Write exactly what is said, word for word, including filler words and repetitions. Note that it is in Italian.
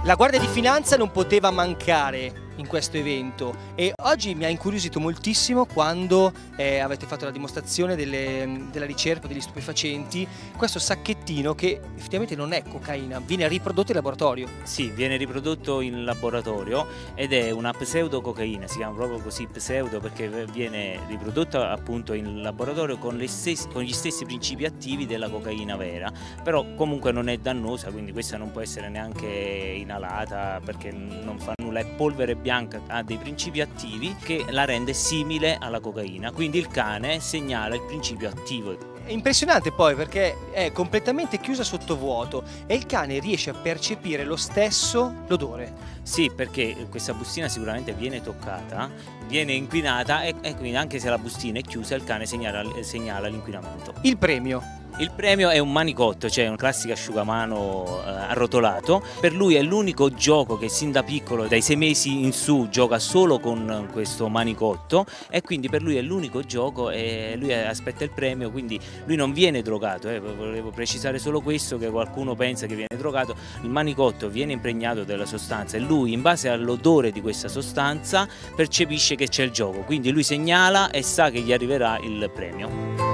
La Guardia di Finanza non poteva mancare in questo evento e oggi mi ha incuriosito moltissimo quando eh, avete fatto la dimostrazione delle, della ricerca degli stupefacenti, questo sacchettino che effettivamente non è cocaina, viene riprodotto in laboratorio. Sì, viene riprodotto in laboratorio ed è una pseudococaina, si chiama proprio così pseudo perché viene riprodotta appunto in laboratorio con, le stesse, con gli stessi principi attivi della cocaina vera, però comunque non è dannosa, quindi questa non può essere neanche inalata perché non fa nulla, è polvere bianca, ha dei principi attivi che la rende simile alla cocaina, quindi il cane segnala il principio attivo. È impressionante poi perché è completamente chiusa sotto vuoto e il cane riesce a percepire lo stesso l'odore. Sì, perché questa bustina sicuramente viene toccata, viene inquinata e, e quindi anche se la bustina è chiusa il cane segnala, segnala l'inquinamento. Il premio. Il premio è un manicotto, cioè un classico asciugamano eh, arrotolato. Per lui è l'unico gioco che sin da piccolo, dai sei mesi in su, gioca solo con questo manicotto e quindi per lui è l'unico gioco e lui aspetta il premio, quindi lui non viene drogato. Eh. Volevo precisare solo questo, che qualcuno pensa che viene drogato. Il manicotto viene impregnato della sostanza e lui in base all'odore di questa sostanza percepisce che c'è il gioco, quindi lui segnala e sa che gli arriverà il premio.